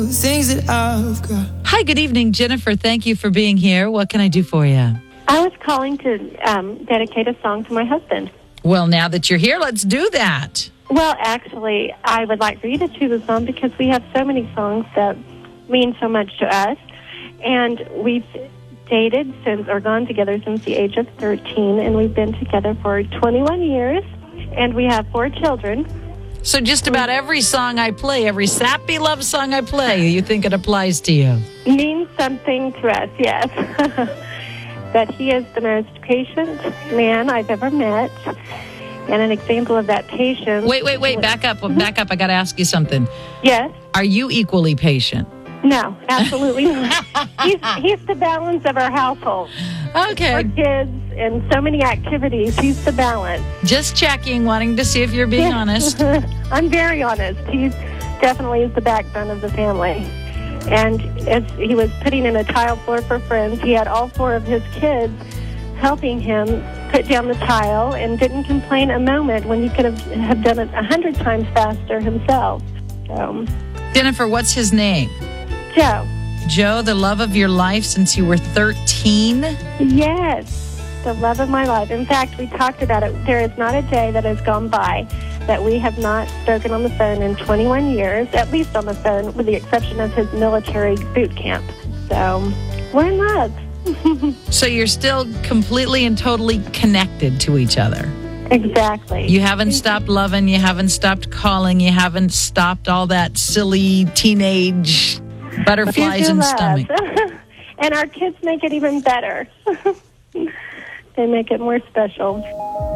Things that I've got. Hi, good evening, Jennifer. Thank you for being here. What can I do for you? I was calling to dedicate a song to my husband. Well, now that you're here, let's do that. Well, actually, I would like for you to choose a song because we have so many songs that mean so much to us. And we've dated gone together since the age of 13, and we've been together for 21 years, and we have 4 children. So just about every song I play, every sappy love song I play, you think it applies to you? Means something to us, yes. That he is the most patient man I've ever met, and an example of that patience. Wait, back up. I got to ask you something. Yes? Are you equally patient? No, absolutely not. He's the balance of our household. Okay. Our kids and so many activities. He's the balance. Just checking, wanting to see if you're being honest. I'm very honest. He definitely is the backbone of the family. And as he was putting in a tile floor for friends, he had all 4 of his kids helping him put down the tile and didn't complain a moment when he could have done it 100 times faster himself. So, Jennifer, what's his name? Joe. Joe, the love of your life since you were 13? Yes, the love of my life. In fact, we talked about it. There is not a day that has gone by that we have not spoken on the phone in 21 years, at least on the phone, with the exception of his military boot camp. So, we're in love. So you're still completely and totally connected to each other. Exactly. You haven't stopped loving, you haven't stopped calling, you haven't stopped all that silly teenage butterflies in the stomach. And our kids make it even better. They make it more special.